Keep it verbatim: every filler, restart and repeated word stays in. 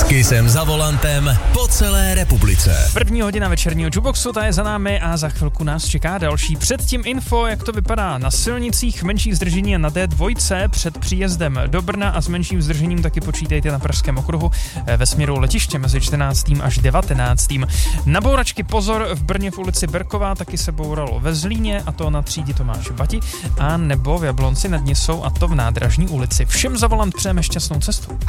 Kissem za volantem po celé republice. První hodina večerního Juboxu, ta je za námi a za chvilku nás čeká další. Předtím info, jak to vypadá na silnicích, menší zdržení na D dva před příjezdem do Brna a s menším zdržením taky počítejte na Pražském okruhu ve směru letiště mezi čtrnáctým až devatenáctým Na bouračky pozor, v Brně v ulici Berková taky se bouralo ve Zlíně, a to na třídi Tomáše Bati, a nebo v Jablonci nad Nisou, a to v Nádražní ulici. Všem za volant přejeme šťastnou cestu.